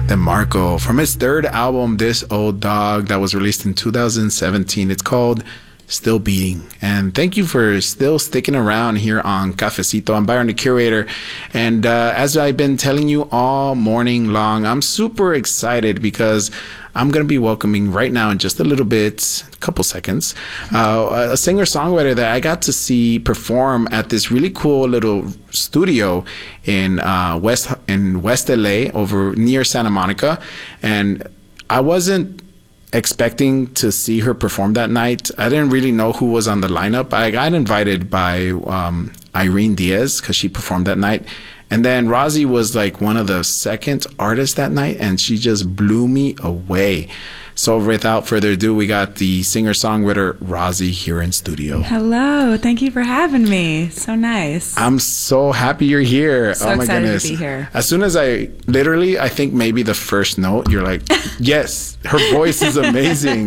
DeMarco from his third album, This Old Dog, that was released in 2017. It's called Still Beating. And thank you for still sticking around here on Cafecito. I'm Byron, the curator. And as I've been telling you all morning long, I'm super excited because I'm going to be welcoming right now in just a little bit, a couple seconds, a singer-songwriter that I got to see perform at this really cool little studio in West LA over near Santa Monica. And I wasn't expecting to see her perform that night. I didn't really know who was on the lineup. I got invited by Irene Diaz because she performed that night. And then Rozzy was like one of the second artists that night, and she just blew me away. So without further ado, we got the singer-songwriter Rozzy here in studio. Hello. Thank you for having me. So nice. I'm so happy you're here. So oh my excited goodness. to be here. As soon as I think maybe the first note, you're like, yes, her voice is amazing.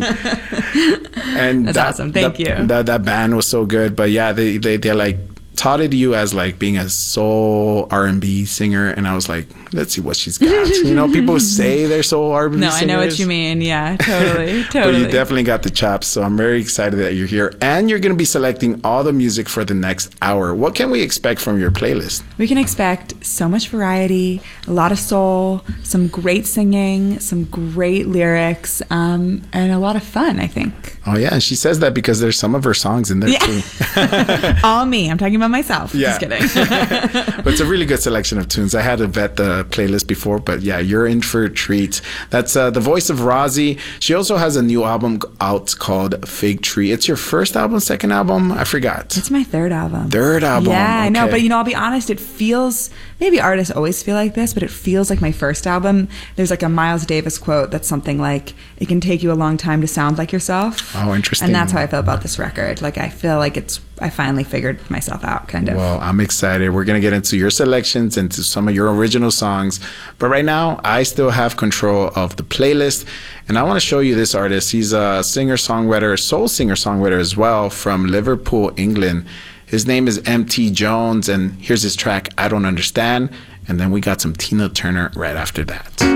And that's awesome. Thank you. That band was so good. But yeah, they like touted you as like being a soul R&B singer, and I was like, let's see what she's got. You know, people say they're soul R&B singers. No, I know what you mean. Yeah, totally. But you definitely got the chops, so I'm very excited that you're here. And you're going to be selecting all the music for the next hour. What can we expect from your playlist? We can expect so much variety, a lot of soul, some great singing, some great lyrics, and a lot of fun, I think. Oh, yeah, and she says that because there's some of her songs in there, too. All me. I'm talking about myself. Yeah. Just kidding. But it's a really good selection of tunes. I had to vet the playlist before, but yeah, you're in for a treat. That's the voice of Rozzy. She also has a new album out called Fig Tree. It's your first album, second album? I forgot. It's my third album. Third album. Yeah, okay. I know. But, I'll be honest, it feels, maybe artists always feel like this, but it feels like my first album. There's like a Miles Davis quote that's something like, it can take you a long time to sound like yourself. Oh, interesting. And that's how I feel about this record. Like, I feel like I finally figured myself out, kind of. Well, I'm excited. We're going to get into your selections, into some of your original songs. But right now, I still have control of the playlist. And I want to show you this artist. He's a singer-songwriter, soul singer-songwriter as well, from Liverpool, England. His name is M.T. Jones, and here's his track, I Don't Understand. And then we got some Tina Turner right after that.